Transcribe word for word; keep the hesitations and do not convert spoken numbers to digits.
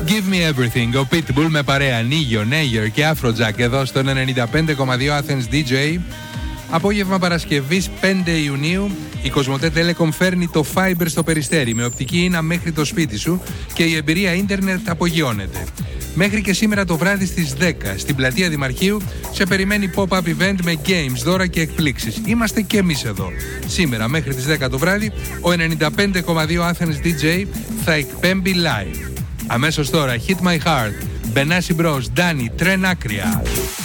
Give me everything. Ο Pitbull με παρέα Νίγιο, Νέγερ και Afrojack εδώ στον ενενήντα πέντε κόμμα δύο Athens ντι τζέι. Απόγευμα Παρασκευής πέντε Ιουνίου, η Κοσμοτέ Telecom φέρνει το Fiber στο Περιστέρι με οπτική ίνα μέχρι το σπίτι σου και η εμπειρία ίντερνετ απογειώνεται. Μέχρι και σήμερα το βράδυ στις δέκα στην πλατεία Δημαρχείου σε περιμένει pop-up event με games, δώρα και εκπλήξεις. Είμαστε και εμείς εδώ. Σήμερα μέχρι τις δέκα το βράδυ ο ενενήντα πέντε κόμμα δύο Athens ντι τζέι θα εκπέμπει live. Αμέσως τώρα Hit My Heart, Benassi Bros, Danny, Τρεν Άκρια.